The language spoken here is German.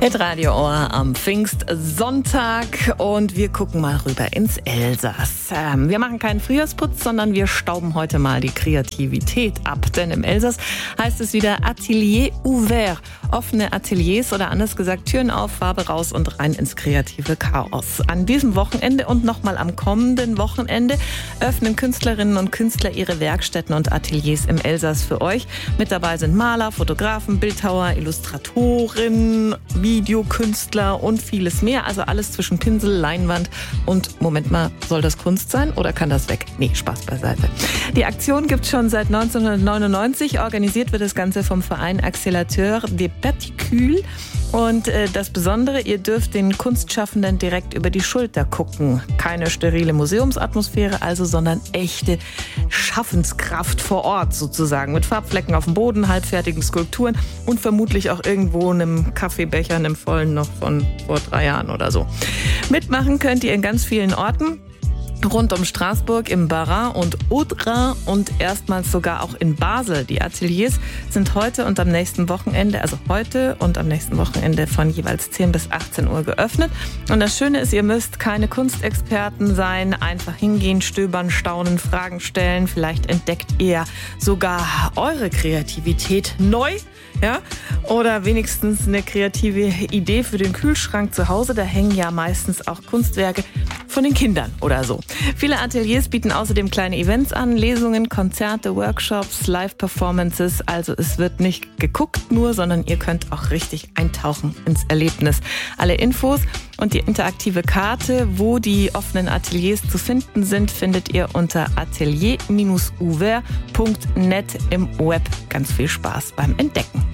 Hitradio Ohr am Pfingstsonntag und wir gucken mal rüber ins Elsass. Wir machen keinen Frühjahrsputz, sondern wir stauben heute mal die Kreativität ab. Denn im Elsass heißt es wieder Atelier ouvert. Offene Ateliers oder anders gesagt Türen auf, Farbe raus und rein ins kreative Chaos. An diesem Wochenende und nochmal am kommenden Wochenende öffnen Künstlerinnen und Künstler ihre Werkstätten und Ateliers im Elsass für euch. Mit dabei sind Maler, Fotografen, Bildhauer, Illustratoren, Videokünstler und vieles mehr. Also alles zwischen Pinsel, Leinwand und, Moment mal, soll das Kunst sein oder kann das weg? Nee, Spaß beiseite. Die Aktion gibt's schon seit 1999. Organisiert wird das Ganze vom Verein Accélérateur des Particules. Und das Besondere, ihr dürft den Kunstschaffenden direkt über die Schulter gucken. Keine sterile Museumsatmosphäre also, sondern echte Schaffenskraft vor Ort sozusagen. Mit Farbflecken auf dem Boden, halbfertigen Skulpturen und vermutlich auch irgendwo einem Kaffeebecher, einem vollen noch von vor 3 Jahren oder so. Mitmachen könnt ihr in ganz vielen Orten. Rund um Straßburg, im Bas-Rhin und Haut-Rhin und erstmals sogar auch in Basel. Die Ateliers sind heute und am nächsten Wochenende, von jeweils 10 bis 18 Uhr geöffnet. Und das Schöne ist, ihr müsst keine Kunstexperten sein, einfach hingehen, stöbern, staunen, Fragen stellen. Vielleicht entdeckt ihr sogar eure Kreativität neu. Ja? Oder wenigstens eine kreative Idee für den Kühlschrank zu Hause. Da hängen ja meistens auch Kunstwerke von den Kindern oder so. Viele Ateliers bieten außerdem kleine Events an, Lesungen, Konzerte, Workshops, Live-Performances. Also es wird nicht geguckt nur, sondern ihr könnt auch richtig eintauchen ins Erlebnis. Alle Infos und die interaktive Karte, wo die offenen Ateliers zu finden sind, findet ihr unter atelier-ouvert.net im Web. Ganz viel Spaß beim Entdecken.